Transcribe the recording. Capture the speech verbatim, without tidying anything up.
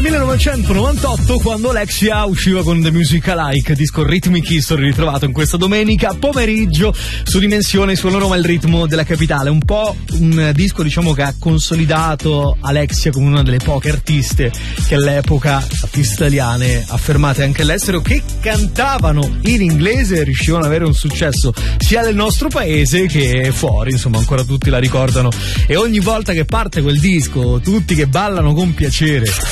millenovecentonovantotto, quando Alexia usciva con The Music Alike, disco Rhythmic History, ritrovato in questa domenica pomeriggio su Dimensione, suona Roma il ritmo della capitale. Un po' un disco, diciamo, che ha consolidato Alexia come una delle poche artiste che all'epoca, artiste italiane affermate anche all'estero, che cantavano in inglese e riuscivano ad avere un successo sia nel nostro paese che fuori. Insomma, ancora tutti la ricordano e ogni volta che parte quel disco tutti che ballano con piacere.